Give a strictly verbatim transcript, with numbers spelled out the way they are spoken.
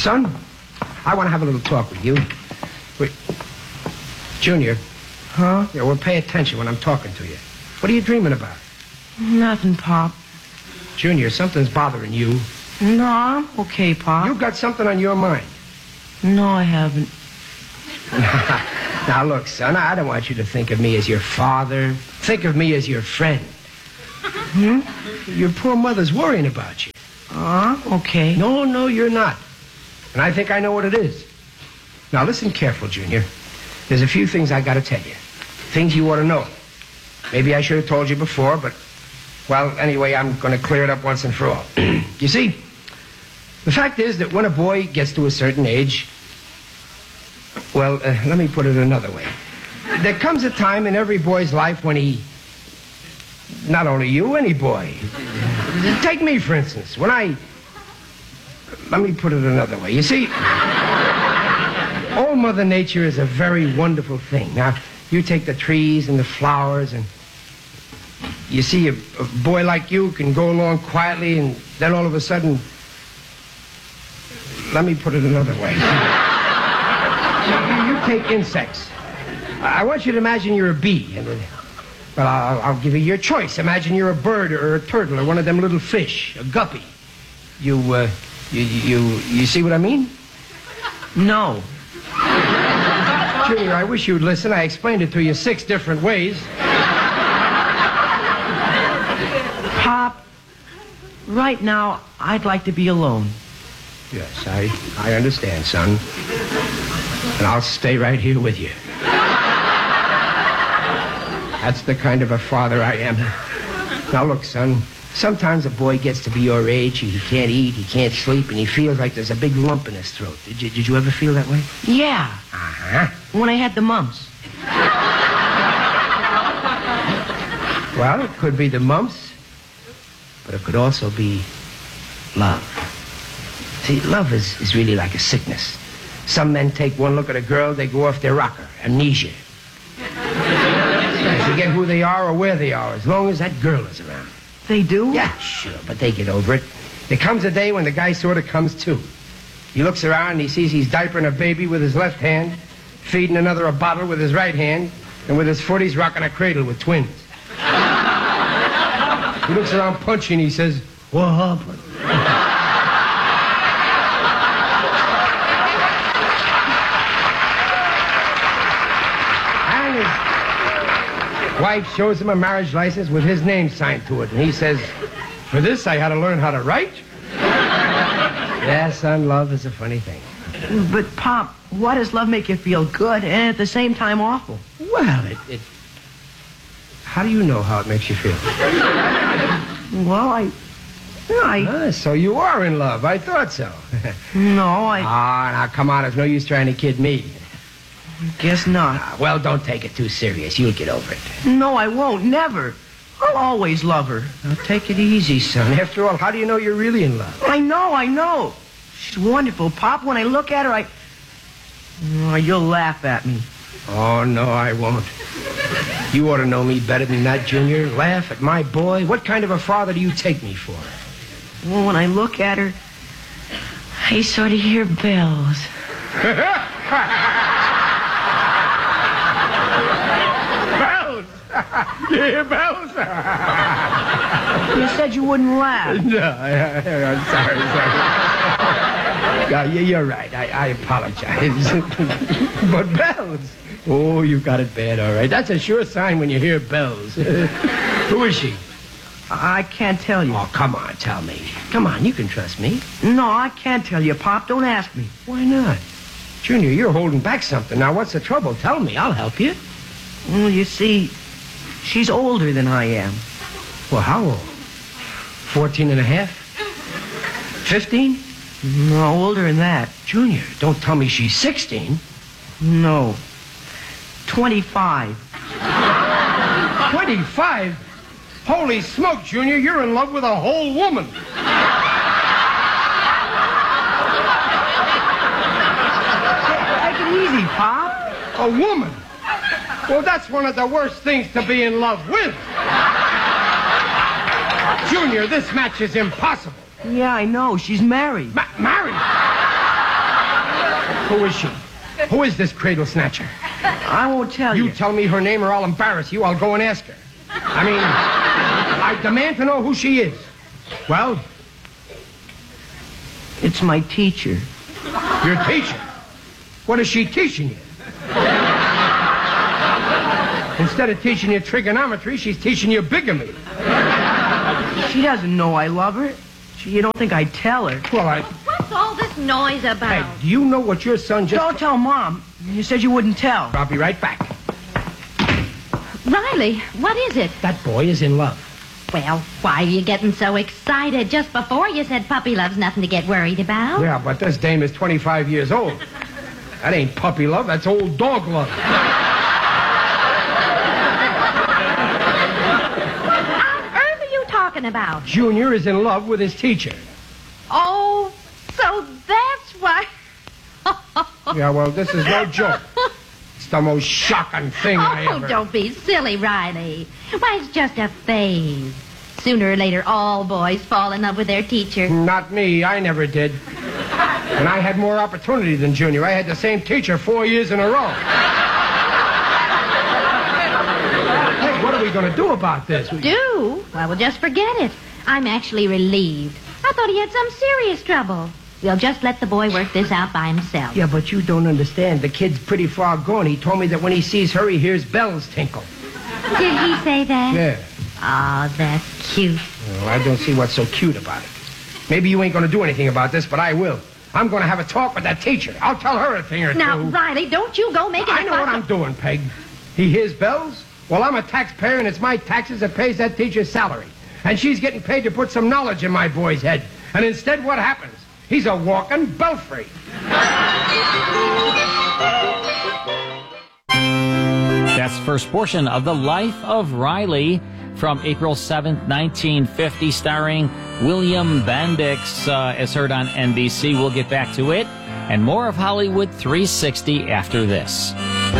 Son, I want to have a little talk with you. Wait. Junior. Huh? Yeah, well, pay attention when I'm talking to you. What are you dreaming about? Nothing, Pop. Junior, something's bothering you. No, I'm okay, Pop. You got something on your mind. No, I haven't. Now, look, son, I don't want you to think of me as your father. Think of me as your friend. Hmm? Your poor mother's worrying about you. Uh, okay. No, no, you're not. And I think I know what it is. Now, listen careful, Junior. There's a few things I got to tell you. Things you ought to know. Maybe I should have told you before, but, well, anyway, I'm going to clear it up once and for all. You see, the fact is that when a boy gets to a certain age, well, uh, let me put it another way. There comes a time in every boy's life when he, not only you, any boy. Take me, for instance. When I, let me put it another way. You see, old Mother Nature is a very wonderful thing. Now, you take the trees and the flowers, and you see a, a boy like you can go along quietly, and then all of a sudden, let me put it another way. you, you take insects. I want you to imagine you're a bee, and well, I'll, I'll give you your choice. Imagine you're a bird or a turtle or one of them little fish, a guppy. You, uh, you, you, you see what I mean? No. Junior, I wish you'd listen. I explained it to you six different ways. Pop, right now, I'd like to be alone. Yes, I, I understand, son. And I'll stay right here with you. That's the kind of a father I am. Now, look, son, sometimes a boy gets to be your age, he can't eat, he can't sleep, and he feels like there's a big lump in his throat. Did you, did you ever feel that way? Yeah. Uh-huh. When I had the mumps. Well, it could be the mumps, but it could also be love. See, love is, is really like a sickness. Some men take one look at a girl, they go off their rocker, amnesia. They forget who they are or where they are, as long as that girl is around. They do? Yeah, sure, but they get over it. There comes a day when the guy sort of comes to. He looks around and he sees he's diapering a baby with his left hand, feeding another a bottle with his right hand, and with his foot he's rocking a cradle with twins. He looks around punching, he says, "What happened?" Wife shows him a marriage license with his name signed to it, and he says, "For this, I had to learn how to write." Yeah, son, love is a funny thing. But, Pop, why does love make you feel good and at the same time awful? Well, it... it... How do you know how it makes you feel? Well, I... I... Ah, so you are in love. I thought so. No, I... Ah, now, come on. There's no use trying to kid me. Guess not. Ah, well, don't take it too serious. You'll get over it. No, I won't. Never. I'll always love her. Now, take it easy, son. After all, how do you know you're really in love? I know, I know. She's wonderful, Pop. When I look at her, I... Oh, you'll laugh at me. Oh, no, I won't. You ought to know me better than that, Junior. Laugh at my boy? What kind of a father do you take me for? Well, when I look at her, I sort of hear bells. Bells? You hear bells? You said you wouldn't laugh. No, I, I, I'm sorry, sorry. No, you, you're right. I, I apologize. But bells? Oh, you got it bad, all right. That's a sure sign when you hear bells. Who is she? I can't tell you. Oh, come on, tell me. Come on, you can trust me. No, I can't tell you, Pop. Don't ask me. Why not? Junior, you're holding back something. Now, what's the trouble? Tell me. I'll help you. Well, you see, she's older than I am. Well, how old? Fourteen and a half? Fifteen? No, older than that. Junior, don't tell me she's sixteen. No. Twenty-five. Twenty-five? Holy smoke, Junior, you're in love with a whole woman. Take it easy, Pop. A woman? Well, that's one of the worst things to be in love with. Junior, this match is impossible. Yeah, I know. She's married. Ma- married? Who is she? Who is this cradle snatcher? I won't tell you. You tell me her name or I'll embarrass you. I'll go and ask her. I mean, I demand to know who she is. Well? It's my teacher. Your teacher? What is she teaching you? Instead of teaching you trigonometry, she's teaching you bigamy. She doesn't know I love her. She, you don't think I'd tell her. Well, I... What's all this noise about? Hey, do you know what your son just... Don't tell Mom. You said you wouldn't tell. I'll be right back. Riley, what is it? That boy is in love. Well, why are you getting so excited? Just before you said puppy love's nothing to get worried about. Yeah, but this dame is twenty-five years old. That ain't puppy love, that's old dog love. What on earth are you talking about? Junior is in love with his teacher. Oh, so that's why... Yeah, well, this is no joke. It's the most shocking thing I Oh, ever... don't be silly, Riley. Why, it's just a phase. Sooner or later, all boys fall in love with their teacher. Not me, I never did. And I had more opportunity than Junior. I had the same teacher four years in a row. Hey, what are we going to do about this? We... Do? Well, we'll just forget it. I'm actually relieved. I thought he had some serious trouble. We'll just let the boy work this out by himself. Yeah, but you don't understand. The kid's pretty far gone. He told me that when he sees her, he hears bells tinkle. Did he say that? Yeah. Oh, that's cute. Well, I don't see what's so cute about it. Maybe you ain't going to do anything about this, but I will. I'm going to have a talk with that teacher. I'll tell her a thing or Now, two. Riley, don't you go making I a know fuss what I'm of- doing, Peg. He hears bells? Well, I'm a taxpayer, and it's my taxes that pays that teacher's salary. And she's getting paid to put some knowledge in my boy's head. And instead, what happens? He's a walking belfry. That's the first portion of The Life of Riley from April seventh, nineteen fifty, starring William Bendix, uh, as heard on N B C. We'll get back to it and more of Hollywood three sixty after this.